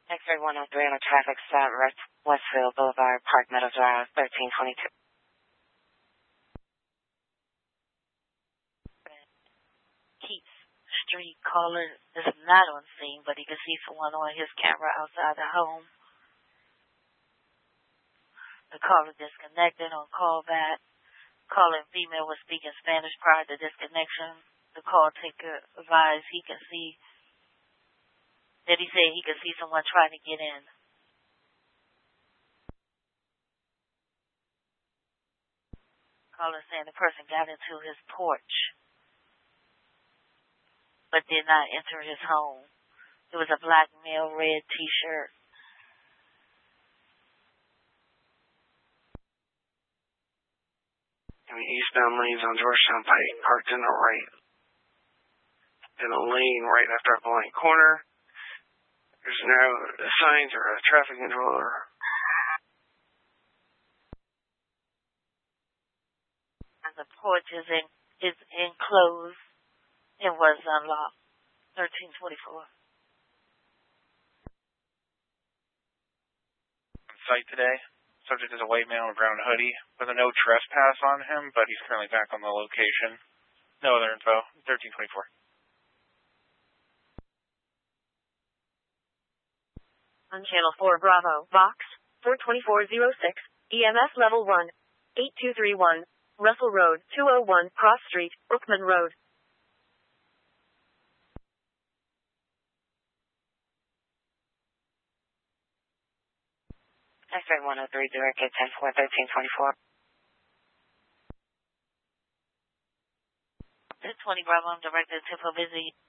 X-ray 103 on a traffic stop, Westfield Boulevard, Park Meadow Drive, 1322. Keats Street caller is not on scene, but he can see someone on his camera outside the home. The caller disconnected on callback. Calling female was speaking Spanish prior to disconnection. The call taker advised he said he could see someone trying to get in. Caller saying the person got into his porch, but did not enter his home. It was a black male, red t-shirt. Eastbound lanes on Georgetown Pike, parked in a lane right after a blank corner. There's no signs or a traffic controller. And the porch is enclosed and was unlocked. 1324. On site today, subject is a white male in a brown hoodie with a no trespass on him, but he's currently back on the location. No other info. 1324. On Channel 4 Bravo, Vox, 42406, EMS Level 1, 8231, Russell Road, 201 Cross Street, Brookman Road. X-ray 103, direct at 10-4, 1324. 1020 Bravo, I'm directed to Temple Busy.